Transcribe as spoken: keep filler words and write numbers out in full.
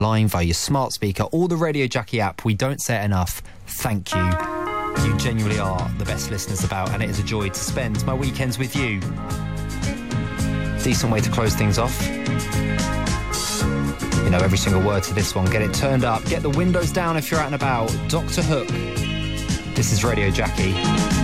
line, via your smart speaker, or the Radio Jackie app. We don't say it enough. Thank you. You genuinely are the best listeners about, and it is a joy to spend my weekends with you. Decent way to close things off. You know every single word to this one. Get it turned up. Get the windows down if you're out and about. Doctor Hook. This is Radio Jackie.